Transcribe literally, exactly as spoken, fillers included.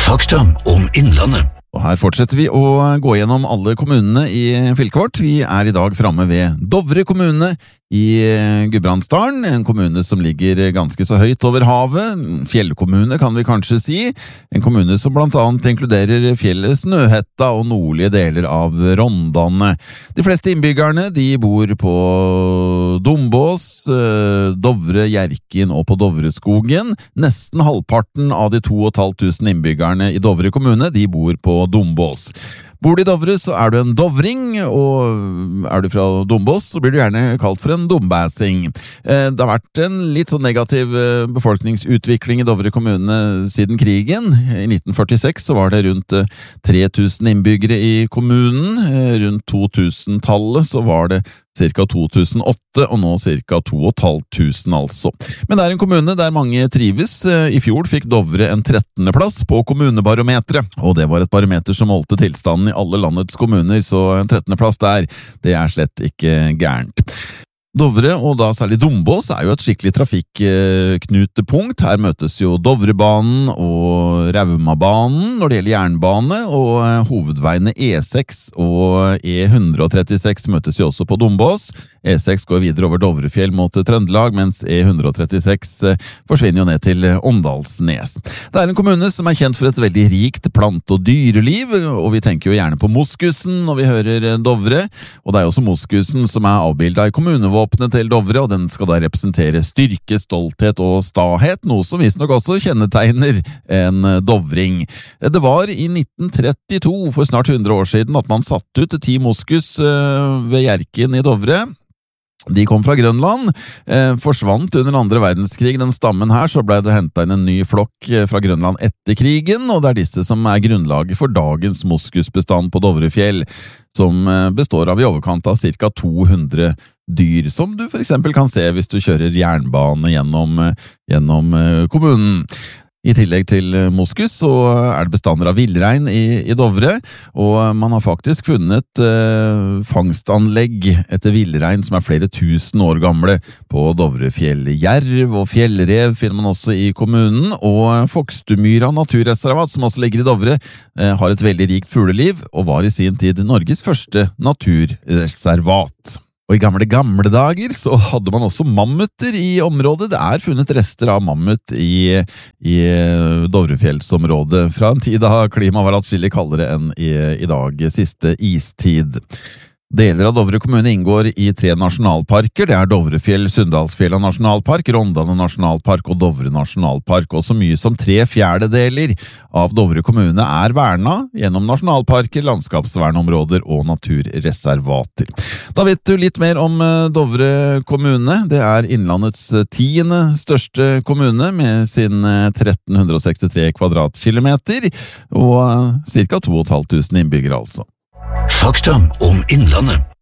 Fakta om Innlandet. Og her fortsetter vi å gå gjennom alle kommunene i fylket vårt. Vi er i dag framme ved Dovre kommune i Gudbrandsdalen, en kommune som ligger ganske så høyt over havet. Fjellkommune kan vi kanskje si. En kommune som blant annet inkluderer fjellet Snøhetta og nordlige deler av Rondane. De fleste innbyggerne de bor på Dombås, Dovre, Hjerkinn og på Dovreskogen. Nesten halvparten av de to og et halvt tusen innbyggerne i Dovre kommune de bor på Dombås. Bor du i Dovre, så er du en dovring, og er du fra Dombås, så blir du gjerne kalt for en dombæsing. Det har vært en litt sånn negativ befolkningsutvikling i Dovre kommune siden krigen. I nitten førtiseks så var det rundt tre tusen innbyggere i kommunen. Rundt to tusen-tallet så var det cirka to tusen åtte, og nå cirka to og et halvt tusen altså. Men det er en kommune der mange trives. I fjor fikk Dovre en trettende plass på kommunebarometeret, og det var et barometer som målte tilstanden i alle landets kommuner, så en trettende plass der, det er slett ikke gærent. Dovre, og da særlig Dombås, er jo et skikkelig trafikknutepunkt. Her møtes jo Dovrebanen og Raumabanen når det gjelder jernbane, og hovedveiene E seks og E ett hundre trettiseks møtes jo også på Dombås. E seks går videre over Dovrefjell mot Trøndelag, mens E ett hundre trettiseks forsvinner jo ned til Åndalsnes. Det er en kommune som er kjent for et veldig rikt plant- og dyreliv, og vi tenker jo gjerne på moskusen når vi hører Dovre, og det er jo også moskusen som er avbildet i kommunevåpenet til Dovre, og den skal da representere styrke, stolthet og stahet, noe som visstnok også kjennetegner en dovring. Det var i nitten trettito, for snart hundre år siden, at man satte ut ti moskus ved Hjerkinn i Dovre. De kom fra Grønland, eh, forsvant under andre verdenskrig. Den stammen her så ble det hentet inn en ny flokk fra Grønland etter krigen, og det er disse som er grunnlaget for dagens moskusbestand på Dovrefjell, som består av i overkant av cirka to hundre dyr, som du for eksempel kan se hvis du kjører jernbane gjennom, gjennom kommunen. I tillegg til moskus så er det bestander av villrein i, i Dovre, og man har faktisk funnet eh, fangstanlegg etter villrein som er flere tusen år gamle på Dovrefjell. Jerv og fjellrev finner man også i kommunen, og Fokstumyra naturreservat, som også ligger i Dovre, eh, har et veldig rikt fugleliv, og var i sin tid Norges første naturreservat. Og i gamle, gamle dager så hadde man også mammuter i området. Det er funnet rester av mammut i, i Dovrefjellsområdet fra en tid da klimaet var atskillig kaldere enn i, i dag, siste istid. Deler av Dovre kommune inngår i tre nasjonalparker. Det er Dovrefjell, Sunndalsfjella nasjonalpark, Rondane nasjonalpark og Dovre nasjonalpark. Og så mye som tre fjerdedeler av Dovre kommune er verna gjennom nasjonalparker, landskapsvernområder og naturreservater. Da vet du litt mer om Dovre kommune. Det er Innlandets tiende største kommune med sin tretten sekstitre kvadratkilometer og cirka to og et halvt tusen innbyggere altså. Fakta om Innlandet.